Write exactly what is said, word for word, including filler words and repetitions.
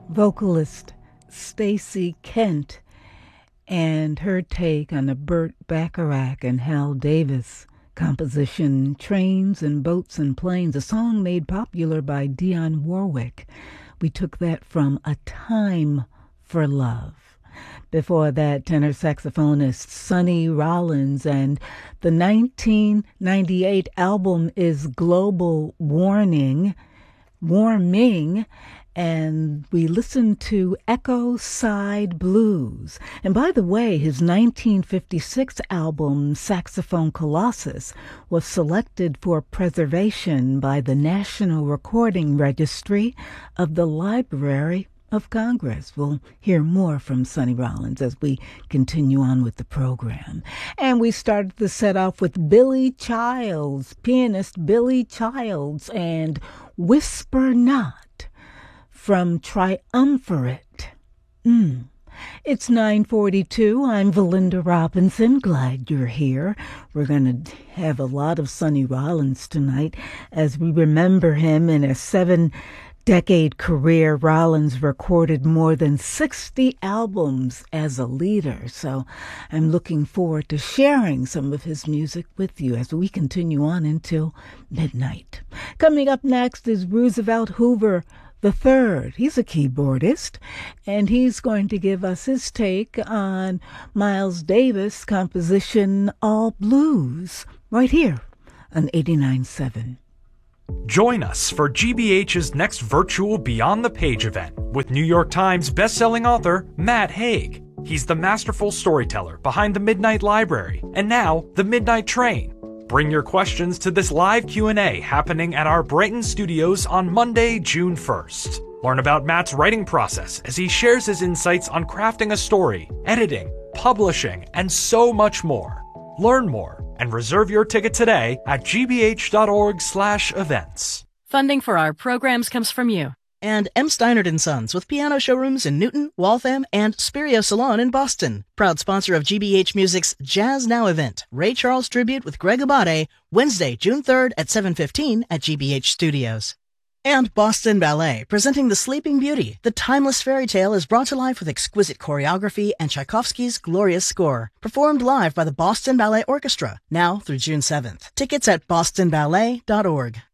vocalist Stacey Kent and her take on the Burt Bacharach and Hal Davis composition Trains and Boats and Planes, a song made popular by Dionne Warwick. We took that from A Time for Love. Before that, tenor saxophonist Sonny Rollins, and the nineteen ninety-eight album is Global Warning, Warming, and we listened to Echo Side Blues. And by the way, his nineteen fifty-six album, Saxophone Colossus, was selected for preservation by the National Recording Registry of the Library of Congress. We'll hear more from Sonny Rollins as we continue on with the program. And we started the set off with Billy Childs, pianist Billy Childs, and Whisper Not from Triumvirate. Mm. It's nine forty-two. I'm Valinda Robinson. Glad you're here. We're going to have a lot of Sonny Rollins tonight as we remember him in a seven decade career. Rollins recorded more than sixty albums as a leader, so I'm looking forward to sharing some of his music with you as we continue on until midnight. Coming up next is Roosevelt Hoover the third. He's a keyboardist, and he's going to give us his take on Miles Davis' composition All Blues right here on eighty-nine point seven. Join us for G B H's next virtual Beyond the Page event with New York Times bestselling author Matt Haig. He's the masterful storyteller behind The Midnight Library and now The Midnight Train. Bring your questions to this live Q and A happening at our Brighton studios on Monday, June first. Learn about Matt's writing process as he shares his insights on crafting a story, editing, publishing, and so much more. Learn more and reserve your ticket today at gbh.org slash events. Funding for our programs comes from you. And M. Steinert and Sons with piano showrooms in Newton, Waltham, and Spirio Salon in Boston. Proud sponsor of G B H Music's Jazz Now event, Ray Charles Tribute with Greg Abate, Wednesday, June third at seven fifteen at G B H Studios. And Boston Ballet, presenting The Sleeping Beauty. The timeless fairy tale is brought to life with exquisite choreography and Tchaikovsky's glorious score. Performed live by the Boston Ballet Orchestra, now through June seventh. Tickets at boston ballet dot org.